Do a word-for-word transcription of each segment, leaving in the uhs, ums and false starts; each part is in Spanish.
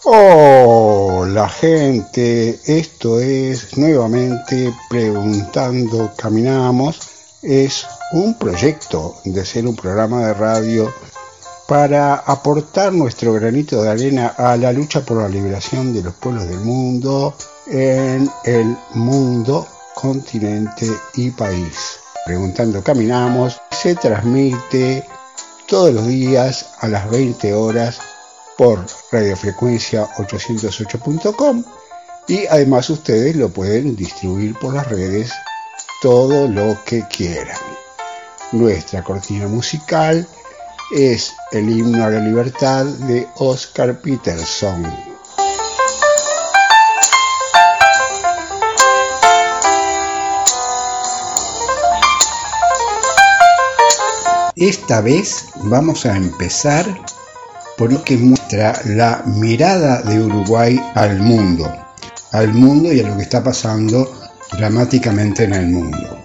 Hola gente, esto es nuevamente Preguntando Caminamos. Es un proyecto de hacer un programa de radio para aportar nuestro granito de arena a la lucha por la liberación de los pueblos del mundo en el mundo, continente y país. Preguntando Caminamos se transmite todos los días a las veinte horas por radiofrecuencia ochocientos ocho punto com y además ustedes lo pueden distribuir por las redes todo lo que quieran. Nuestra cortina musical es el himno a la libertad de Oscar Peterson. Esta vez vamos a empezar por lo que muestra la mirada de Uruguay al mundo, al mundo y a lo que está pasando dramáticamente en el mundo.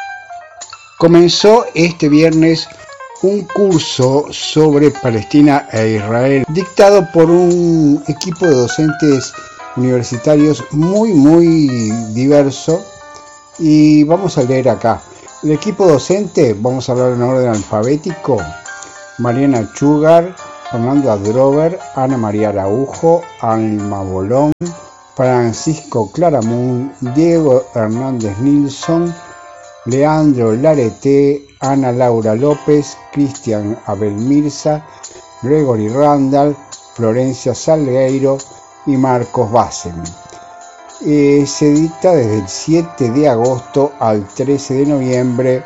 Comenzó este viernes un curso sobre Palestina e Israel, dictado por un equipo de docentes universitarios muy, muy diverso, y vamos a leer acá. El equipo docente, vamos a hablar en orden alfabético: Mariana Chugar, Fernando Adrover, Ana María Araujo, Alma Bolón, Francisco Claramunt, Diego Hernández Nilsson, Leandro Larete, Ana Laura López, Cristian Abel Mirza, Gregory Randall, Florencia Salgueiro y Marcos Bassen. Eh, se dicta desde el siete de agosto al trece de noviembre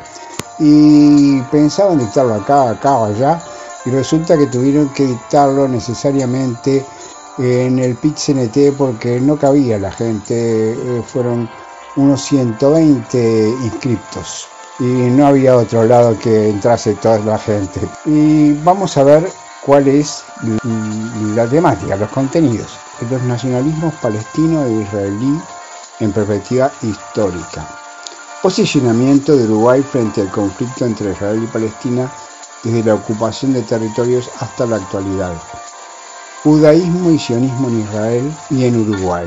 y pensaban dictarlo acá, acá o allá, y resulta que tuvieron que dictarlo necesariamente en el P I C C N T porque no cabía la gente. Eh, fueron unos ciento veinte inscriptos y no había otro lado que entrase toda la gente. Y vamos a ver cuál es la temática, los contenidos: los nacionalismos palestino e israelí en perspectiva histórica, posicionamiento de Uruguay frente al conflicto entre Israel y Palestina desde la ocupación de territorios hasta la actualidad, judaísmo y sionismo en Israel y en Uruguay,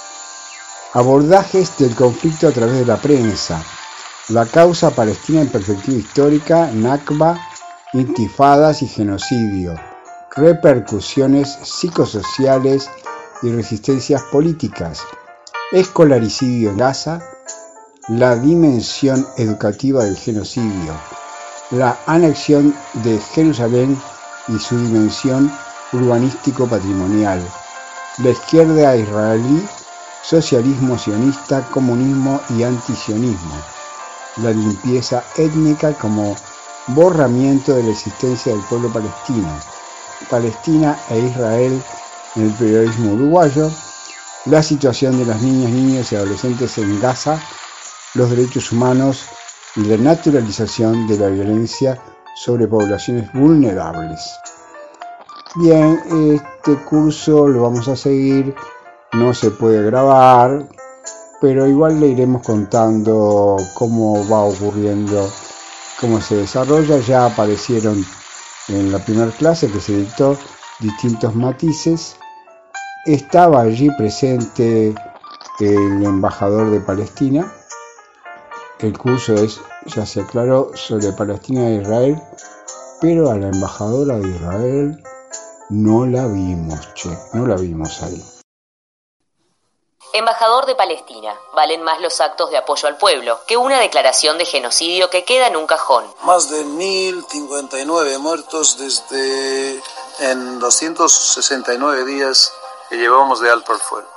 abordajes del conflicto a través de la prensa, la causa palestina en perspectiva histórica, Nakba, intifadas y genocidio, repercusiones psicosociales y resistencias políticas, escolaricidio en Gaza, la dimensión educativa del genocidio, la anexión de Jerusalén y su dimensión urbanístico-patrimonial, la izquierda israelí, socialismo sionista, comunismo y antisionismo, la limpieza étnica como borramiento de la existencia del pueblo palestino, Palestina e Israel en el periodismo uruguayo, la situación de las niñas, niños y adolescentes en Gaza, los derechos humanos y la naturalización de la violencia sobre poblaciones vulnerables. Bien, este curso lo vamos a seguir, no se puede grabar, pero igual le iremos contando cómo va ocurriendo, cómo se desarrolla. Ya aparecieron en la primera clase que se dictó distintos matices. Estaba allí presente el embajador de Palestina. El curso es, ya se aclaró, sobre Palestina e Israel, pero a la embajadora de Israel no la vimos, che, no la vimos ahí. Embajador de Palestina, valen más los actos de apoyo al pueblo que una declaración de genocidio que queda en un cajón. Más de mil cincuenta y nueve muertos desde en doscientos sesenta y nueve días que llevamos de alto el fuego.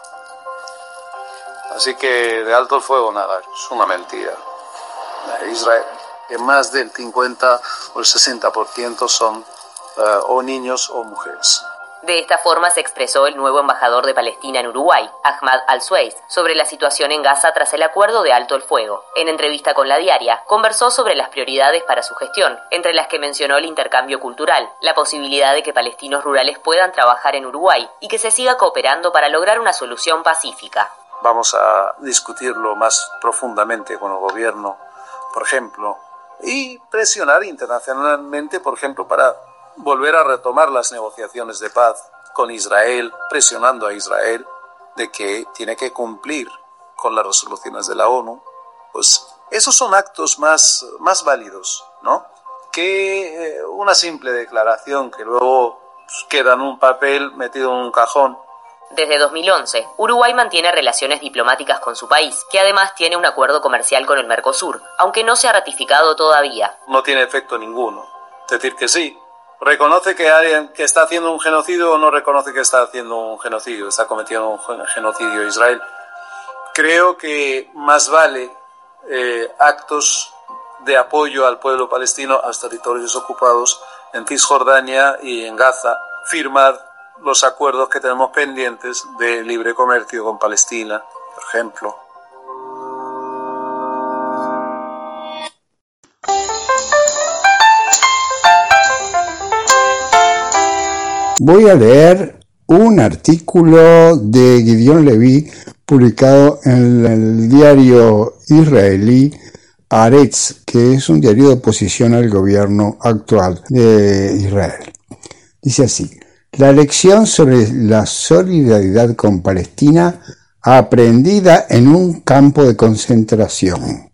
Así que de alto el fuego nada, es una mentira. Israel, que más del cincuenta o el sesenta por ciento son uh, o niños o mujeres. De esta forma se expresó el nuevo embajador de Palestina en Uruguay, Ahmad Al-Sueis, sobre la situación en Gaza tras el acuerdo de alto el fuego. En entrevista con La Diaria, conversó sobre las prioridades para su gestión, entre las que mencionó el intercambio cultural, la posibilidad de que palestinos rurales puedan trabajar en Uruguay y que se siga cooperando para lograr una solución pacífica. Vamos a discutirlo más profundamente con el gobierno, por ejemplo, y presionar internacionalmente, por ejemplo, para volver a retomar las negociaciones de paz con Israel, presionando a Israel de que tiene que cumplir con las resoluciones de la ONU, pues esos son actos más, más válidos, ¿no?, que eh, una simple declaración que luego pues, queda en un papel metido en un cajón. Desde dos mil once, Uruguay mantiene relaciones diplomáticas con su país, que además tiene un acuerdo comercial con el Mercosur, aunque no se ha ratificado todavía. No tiene efecto ninguno. Es decir, que sí. ¿Reconoce que alguien que está haciendo un genocidio o no reconoce que está haciendo un genocidio, está cometiendo un genocidio Israel? Creo que más vale eh, actos de apoyo al pueblo palestino, a los territorios ocupados en Cisjordania y en Gaza, firmar los acuerdos que tenemos pendientes de libre comercio con Palestina, por ejemplo. Voy a leer un artículo de Gideon Levy publicado en el diario israelí Haaretz, que es un diario de oposición al gobierno actual de Israel. Dice así: la lección sobre la solidaridad con Palestina aprendida en un campo de concentración.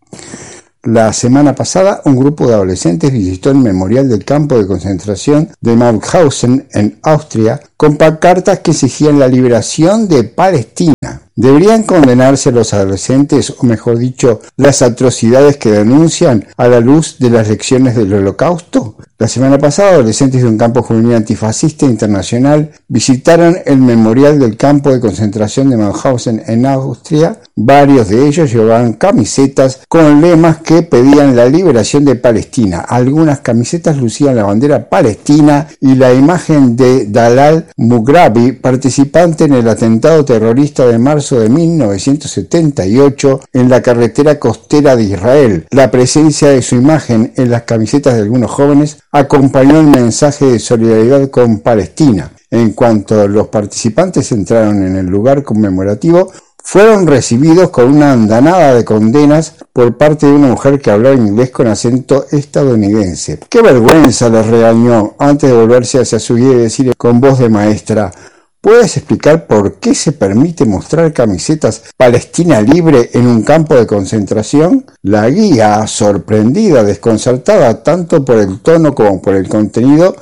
La semana pasada, un grupo de adolescentes visitó el memorial del campo de concentración de Mauthausen en Austria con pancartas que exigían la liberación de Palestina. ¿Deberían condenarse los adolescentes, o mejor dicho, las atrocidades que denuncian a la luz de las lecciones del Holocausto? La semana pasada, adolescentes de un campo juvenil antifascista internacional visitaron el memorial del campo de concentración de Mauthausen en Austria. Varios de ellos llevaban camisetas con lemas que pedían la liberación de Palestina. Algunas camisetas lucían la bandera palestina y la imagen de Dalal Mughrabi, participante en el atentado terrorista de marzo de mil novecientos setenta y ocho en la carretera costera de Israel. La presencia de su imagen en las camisetas de algunos jóvenes acompañó el mensaje de solidaridad con Palestina. En cuanto los participantes entraron en el lugar conmemorativo, fueron recibidos con una andanada de condenas por parte de una mujer que hablaba inglés con acento estadounidense. ¡Qué vergüenza!, les regañó antes de volverse hacia su guía y decirle con voz de maestra: ¿puedes explicar por qué se permite mostrar camisetas Palestina libre en un campo de concentración? La guía, sorprendida, desconcertada tanto por el tono como por el contenido,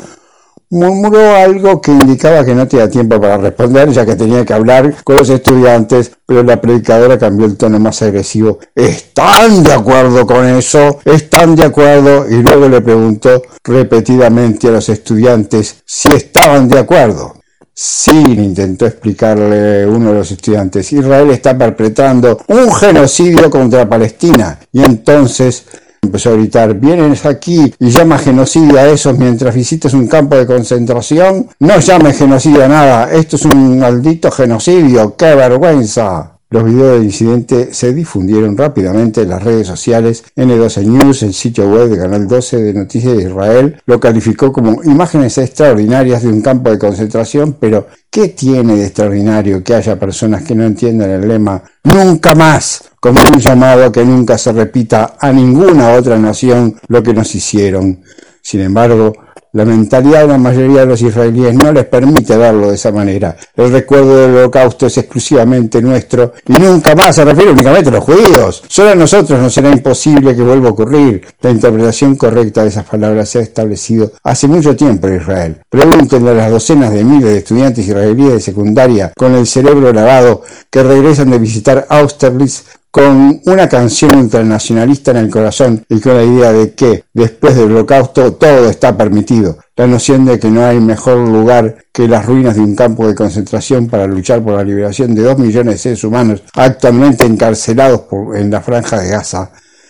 murmuró algo que indicaba que no tenía tiempo para responder, ya que tenía que hablar con los estudiantes, pero la predicadora cambió el tono más agresivo. ¿Están de acuerdo con eso? ¿Están de acuerdo? Y luego le preguntó repetidamente a los estudiantes si estaban de acuerdo. Sí, intentó explicarle uno de los estudiantes, Israel está perpetrando un genocidio contra Palestina. Y entonces empezó a gritar: ¿vienes aquí y llamas genocidio a esos mientras visitas un campo de concentración? No llames genocidio a nada, esto es un maldito genocidio, ¡qué vergüenza! Los videos del incidente se difundieron rápidamente en las redes sociales. ene doce News, el sitio web de Canal doce de Noticias de Israel, lo calificó como imágenes extraordinarias de un campo de concentración, pero ¿qué tiene de extraordinario que haya personas que no entiendan el lema «Nunca más», como un llamado a que nunca se repita a ninguna otra nación lo que nos hicieron? Sin embargo, la mentalidad de la mayoría de los israelíes no les permite verlo de esa manera. El recuerdo del Holocausto es exclusivamente nuestro y nunca más se refiere únicamente a los judíos. Solo a nosotros nos será imposible que vuelva a ocurrir. La interpretación correcta de esas palabras se ha establecido hace mucho tiempo en Israel. Pregúntenle a las docenas de miles de estudiantes israelíes de secundaria con el cerebro lavado que regresan de visitar Austerlitz con una canción ultranacionalista en el corazón y con la idea de que, después del Holocausto, todo está permitido. La noción de que no hay mejor lugar que las ruinas de un campo de concentración para luchar por la liberación de dos millones de seres humanos actualmente encarcelados por, en la franja de Gaza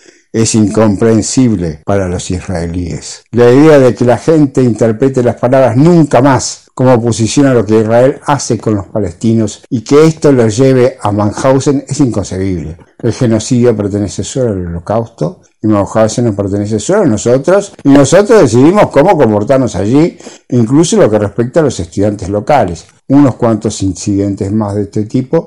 es incomprensible para los israelíes. La idea de que la gente interprete las palabras «nunca más» como oposición a lo que Israel hace con los palestinos y que esto los lleve a Mauthausen es inconcebible. El genocidio pertenece solo al Holocausto y Mauthausen nos pertenece solo a nosotros y nosotros decidimos cómo comportarnos allí, incluso lo que respecta a los estudiantes locales. Unos cuantos incidentes más de este tipo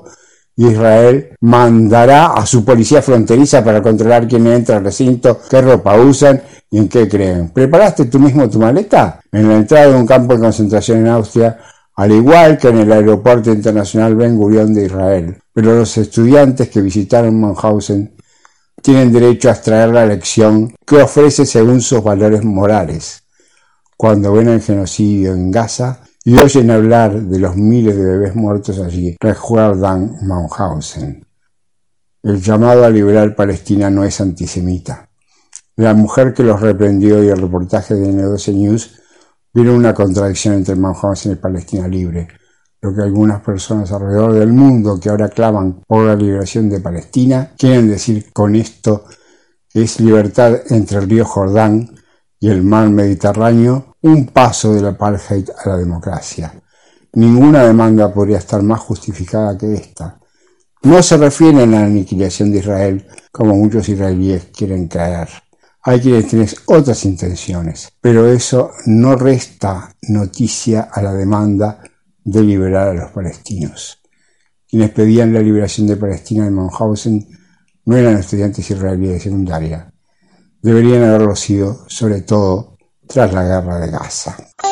Israel mandará a su policía fronteriza para controlar quién entra al recinto, qué ropa usan y en qué creen. ¿Preparaste tú mismo tu maleta? En la entrada de un campo de concentración en Austria, al igual que en el Aeropuerto Internacional Ben Gurión de Israel. Pero los estudiantes que visitaron Mauthausen tienen derecho a extraer la lección que ofrece según sus valores morales. Cuando ven el genocidio en Gaza y oyen hablar de los miles de bebés muertos allí, recuerdan Mauthausen. El llamado a liberar Palestina no es antisemita. La mujer que los reprendió y el reportaje de N doce News vieron una contradicción entre Mauthausen y Palestina libre. Lo que algunas personas alrededor del mundo que ahora claman por la liberación de Palestina quieren decir con esto es libertad entre el río Jordán y el mar Mediterráneo, un paso del apartheid a la democracia. Ninguna demanda podría estar más justificada que esta. No se refieren a la aniquilación de Israel, como muchos israelíes quieren creer. Hay quienes tienen otras intenciones, pero eso no resta noticia a la demanda de liberar a los palestinos. Quienes pedían la liberación de Palestina en Mauthausen no eran estudiantes israelíes de secundaria. Deberían haberlo sido, sobre todo, tras la guerra de Gaza.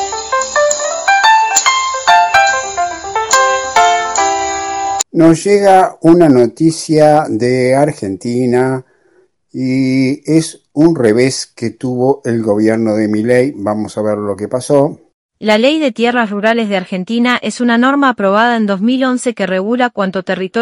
Nos llega una noticia de Argentina y es un revés que tuvo el gobierno de Milei. Vamos a ver lo que pasó. La Ley de Tierras Rurales de Argentina es una norma aprobada en dos mil once que regula cuánto territorio